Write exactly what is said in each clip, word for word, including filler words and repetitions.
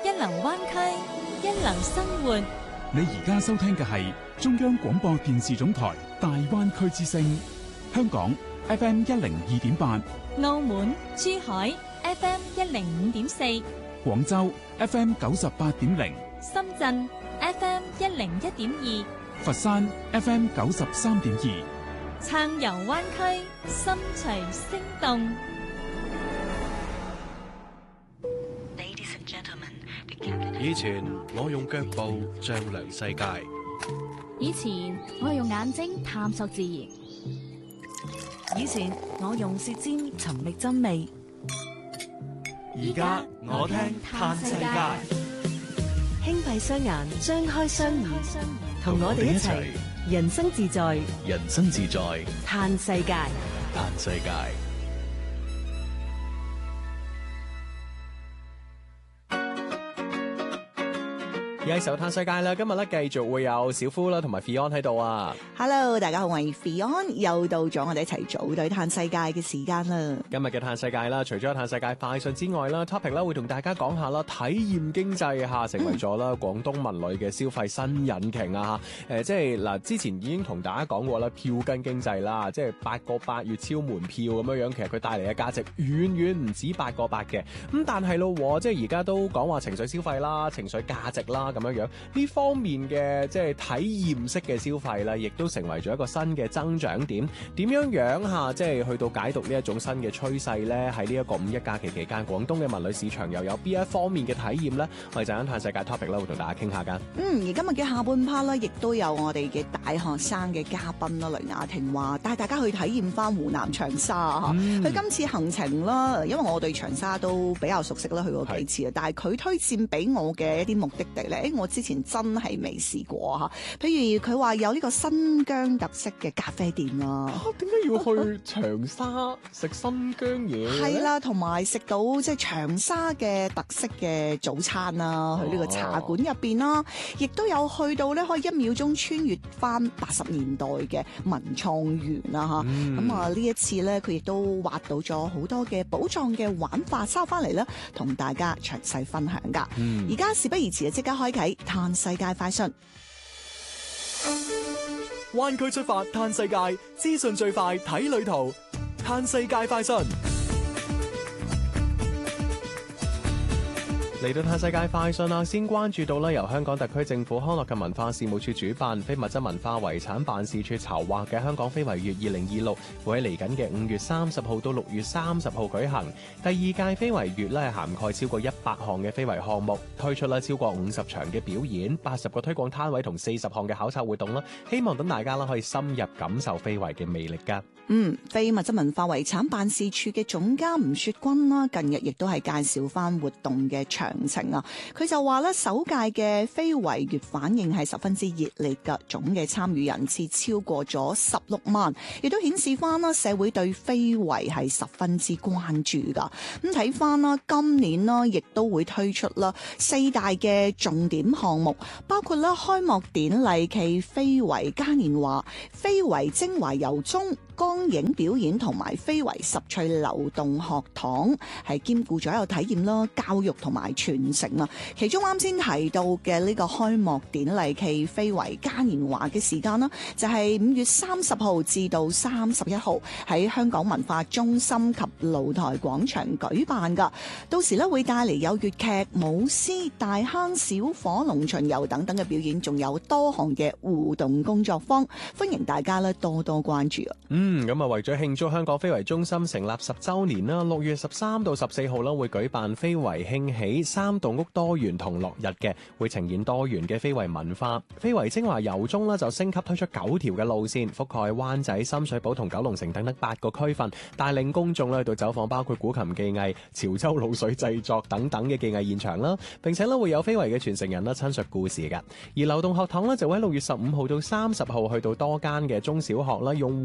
一流灣區，一流生活。 你而家收聽嘅係中央廣播電視總台大灣區之聲，香港 F M 一零二點八， 澳門、珠海 F M 一零五點四， 廣州 F M 九十八點零， 深圳 F M 一零一點二， 佛山 F M 九十三點二。 撐遊灣區，心隨聲動。 以前我用腳步丈量世界， 以前我用眼睛探索自然， 以前我用舌尖尋覓真味， 而家我聽嘆世界。 輕閉雙眼，張開雙耳，同我哋一齊人生自在， 人生自在嘆世界， 嘆世界。 而喺手嘆世界啦，今日咧繼續會有小夫啦同埋 Fion 喺度啊。 Hello， 大家好，我係 Fion，又到咗我哋一齊組隊嘆世界嘅時間啦。 今日嘅嘆世界啦，除咗嘆世界快訊之外啦 ，topic 啦會同大家講下啦，體驗經濟下成為咗啦廣東文旅嘅消費新引擎啊！誒、呃，即係嗱，之前已經同大家講過啦，票根經濟啦，即係八個八月超門票咁樣樣，其實佢帶嚟嘅價值遠遠唔止八個八嘅。咁但係咯，即係而家都講話情緒消費啦、情緒價值啦。咁樣樣呢方面嘅即係體驗式嘅消費啦，亦都成為咗一個新嘅增長點。點樣樣吓，即係去到解讀呢一種新嘅趨勢咧？喺呢一個五一假期期間，廣東嘅文旅市場又有邊一方面嘅體驗咧？我哋陣間嘆世界 topic 咧，會同大家傾下噶。 嗯，而今日嘅下半 part 咧，亦都有我哋嘅大學生嘅嘉賓啦，雷雅婷話帶大家去體驗翻湖南長沙吓。佢、嗯、今次行程啦，因為我對長沙都比較熟悉啦，去過幾次啊。但係佢推薦俾我嘅一啲目的地咧，誒，我之前真係未試過吓。譬如佢話有呢個新疆特色嘅咖啡店啦。 點解要去長沙食新疆嘢？ 係啦，同埋食到即係長沙嘅特色嘅早餐啦，去呢個茶館入邊啦，亦都有去到咧可以一秒鐘穿越翻八十年代嘅文創園啦吓。咁啊呢一次咧，佢亦都挖到咗好多嘅寶藏嘅玩法，收翻嚟咧，同大家詳細分享噶。而家事不宜遲啊，即刻開啟嘆世界快訊。 灣區出發嘆世界，資訊最快睇旅途，嘆世界快訊。 嚟到嘆世界快訊啦，先關注到咧，由香港特區政府康樂及文化事務處主辦、非物質文化遺產辦事處籌劃嘅香港非遺月二零二六，會喺嚟緊嘅五月三十號到六月三十號舉行。第二屆非遺月咧，涵蓋超過一百項嘅非遺項目，推出咧超過五十場嘅表演、八十個推廣攤位同四十項嘅考察活動啦，希望等大家啦可以深入感受非遺嘅魅力㗎。 嗯，非物質文化遺產辦事處嘅總監吳雪君啦，近日亦都係介紹翻活動嘅詳情啊。佢就話咧，首屆嘅非遺月反應係十分之熱烈噶，總嘅參與人次超過咗十六萬，亦都顯示翻啦社會對非遺係十分之關注噶。咁睇翻啦，今年啦亦都會推出啦四大嘅重點項目，包括啦開幕典禮暨非遺嘉年華、非遺精華遊蹤、光影表演同埋非遺十趣流動學堂，係兼顧咗有體驗啦、教育同埋傳承啊。其中啱先提到嘅呢個開幕典禮暨非遺嘉年華嘅時間啦，就係五月三十號至到三十一號喺香港文化中心及露台廣場舉辦噶。到時咧會帶嚟有粵劇、舞獅、大坑小火龍巡遊等等嘅表演，仲有多項嘅互動工作坊，歡迎大家咧多多關注啊！ 嗯，咁啊，為咗慶祝香港非遺中心成立十週年啦，六月十三到十四號啦，會舉辦非遺興起三棟屋多元同樂日嘅，會呈現多元嘅非遺文化。非遺精華遊蹤啦，就升級推出九條嘅路線，覆蓋灣仔、深水埗同九龍城等等八個區份，帶領公眾咧去到走訪包括古琴技藝、潮州滷水製作等等嘅技藝現場啦。並且咧會有非遺嘅傳承人啦親述故事嘅。而流動學堂咧就會喺六月十五號到三十號去到多間嘅中小學啦，用互動工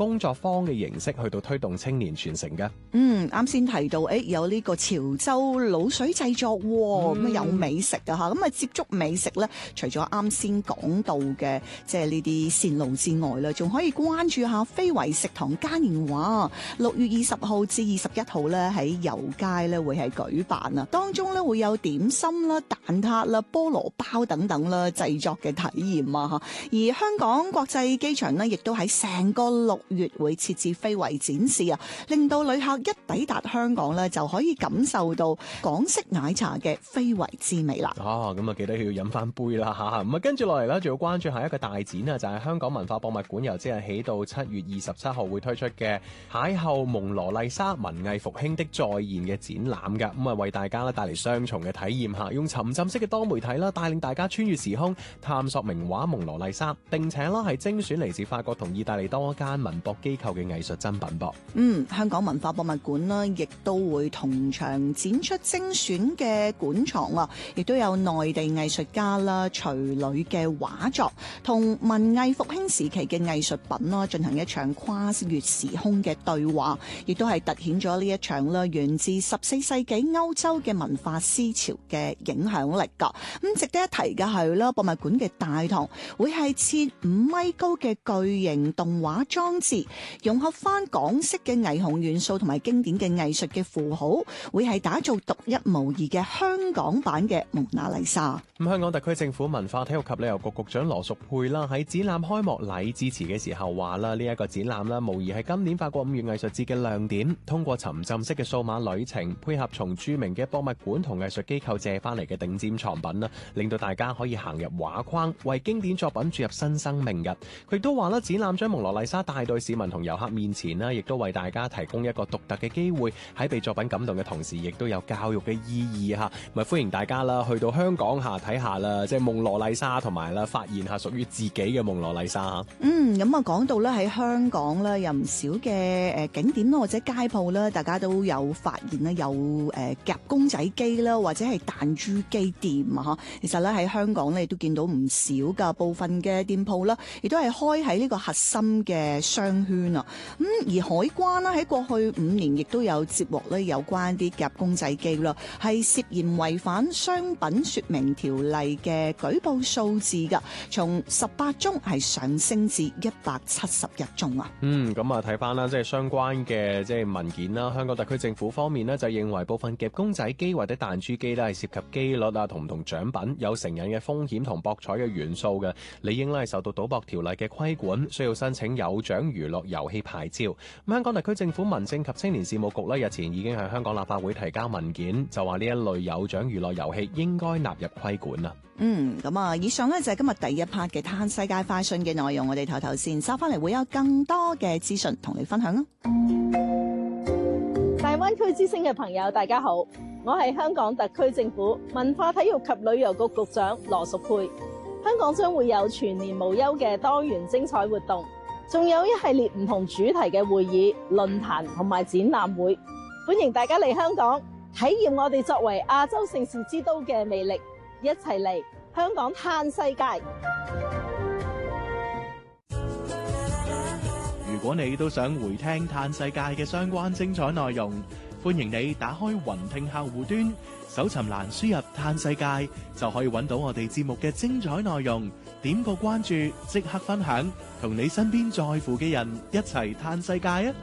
工作坊嘅形式去到推動青年傳承嘅。 嗯，啱先提到，誒有呢個潮州滷水製作，咁、嗯、有美食啊嚇，咁啊接觸美食咧，除咗啱先講到嘅即係呢啲線路之外咧，仲可以關注下非遺食堂嘉年華，六月二十號至二十一號咧喺油街咧會係舉辦啊，當中咧會有點心啦、蛋撻啦、菠蘿包等等啦製作嘅體驗啊嚇，而香港國際機場呢，亦都喺成個六月會設置非遺展示啊，令到旅客一抵達香港咧就可以感受到港式奶茶嘅非遺滋味啦。 哦，咁啊記得要飲翻杯啦嚇，咁啊跟住落嚟咧，仲要關注下一個大展啊，就係、是、香港文化博物館由即日起到七月二十七號會推出嘅邂逅蒙羅麗莎文藝復興的再現嘅展覽㗎，咁啊為大家咧帶嚟雙重嘅體驗嚇，用沉浸式嘅多媒體啦，帶領大家穿越時空，探索名畫蒙羅麗莎，並且啦係精選嚟自法國同意大利多間文博機構嘅藝術珍品噃。嗯，香港文化博物館呢，亦都會同場展出精選嘅館藏啊，亦都有內地藝術家啦、徐女嘅畫作同文藝復興時期嘅藝術品啦，進行一場跨越時空嘅對話，亦都係凸顯咗呢一場啦源自十四世紀歐洲嘅文化思潮嘅影響力㗎。咁值得一提嘅係啦，博物館嘅大堂會係設五米高嘅巨型動畫裝置，融合翻港式嘅霓虹元素同埋經典嘅藝術嘅符號，會係打造獨一無二嘅香港版嘅蒙娜麗莎。咁香港特區政府文化體育及旅遊局局長羅淑佩啦喺展覽開幕禮致辭嘅時候話啦，呢一個展覽啦，無疑係今年法國五月藝術節嘅亮點。通過沉浸式嘅數碼旅程，配合從著名嘅博物館同藝術機構借翻嚟嘅頂尖藏品啦，令到大家可以行入畫框，為經典作品注入新生命嘅。佢亦都話啦，展覽將蒙羅麗莎帶到市民同遊客面前啦，亦都為大家提供一個獨特嘅機會，喺被作品感動嘅同時，亦都有教育嘅意義嚇。咪歡迎大家啦，去到香港下睇下啦，即係蒙羅麗莎，同埋啦發現下屬於自己嘅蒙羅麗莎。嗯，咁啊講到咧喺香港咧有唔少嘅誒景點啦，或者街鋪啦，大家都有發現咧有誒夾公仔機啦，或者係彈珠機店啊嚇。其實咧喺香港咧都見到唔少噶部分嘅店鋪啦，亦都係開喺呢個核心嘅商圈啊。咁而海關啦喺過去五年亦都有接獲咧有關啲夾公仔機啦，係涉嫌違反商品說明條例嘅舉報數字噶，從十八宗係上升至一百七十一宗啊。嗯，咁啊睇翻啦，即係相關嘅即係文件啦。香港特區政府方面呢，就認為部分夾公仔機或者彈珠機咧係涉及機率啊同唔同獎品有成癮嘅風險同博彩嘅元素嘅，理應咧係受到賭博條例嘅規管，需要申請有獎娛樂遊戲牌照。咁香港特區政府民政及青年事務局咧日前已經向香港立法會提交文件，就話呢一類有獎娛樂遊戲應該納入規管啦。嗯，咁啊，以上呢就係今日第一 part 嘅嘆世界快訊嘅內容，我哋頭頭先收翻嚟會有更多嘅資訊同你分享啊！ 大灣區之星嘅朋友，大家好，我係香港特區政府文化體育及旅遊局局長羅淑佩。香港將會有全年無休嘅多元精彩活動，仲有一系列唔同主題嘅會議、論壇同埋展覽會，歡迎大家嚟香港體驗我哋作為亞洲盛事之都嘅魅力，一齊嚟香港嘆世界。 如果你都想回聽嘆世界嘅相關精彩內容，歡迎你打開雲聽客戶端，搜尋欄輸入嘆世界，就可以揾到我哋節目嘅精彩內容。點個關注，即刻分享，同你身邊在乎嘅人一齊嘆世界啊！